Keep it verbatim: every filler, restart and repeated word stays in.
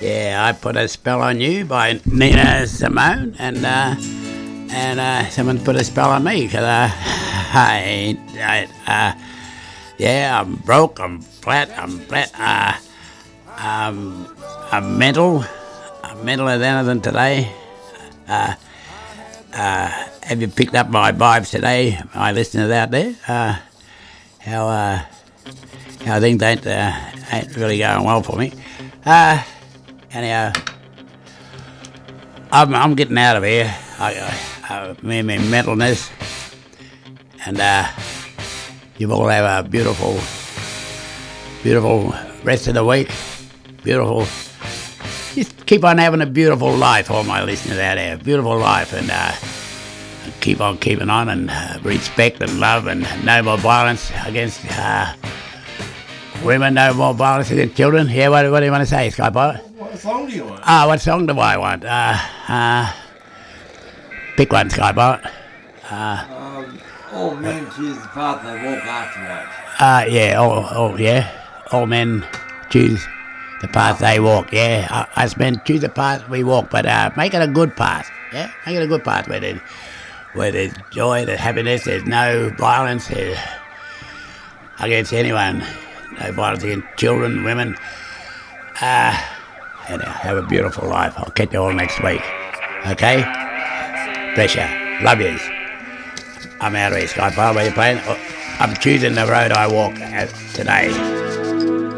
Yeah, I Put a Spell on You by Nina Simone, and uh, and uh, someone put a spell on me because uh, I ain't. I, uh, yeah, I'm broke. I'm flat. I'm flat. Uh, I'm, I'm mental. I'm mental as anything today. Uh, uh, have you picked up my vibes today, my listeners out there? Uh, how uh, how things ain't uh, ain't really going well for me. Uh, anyhow, I'm I'm getting out of here. I, I, me and my mentalness, and uh, you all have a beautiful, beautiful rest of the week. Beautiful. Just keep on having a beautiful life, all my listeners out there. Beautiful life, and uh, keep on keeping on, and uh, respect and love, and no more violence against uh, women, no more violence against children. Yeah, what, what do you want to say, Skypilot? What song do you want? Ah, uh, what song do I want? Uh, uh, pick one, Skypilot. Uh, um, all men choose the path they walk afterwards. Uh, yeah, all, all, yeah. All men choose the path they walk, yeah. Uh, us men choose the path we walk, but uh, make it a good path, yeah? Make it a good path where there's, where there's joy, there's happiness, there's no violence there's against anyone. No violence against children, women. Uh, and uh, have a beautiful life. I'll catch you all next week, okay? Bless you. Love yous. I'm out of here, Skypilot. Where you playing? I'm choosing the road I walk at today.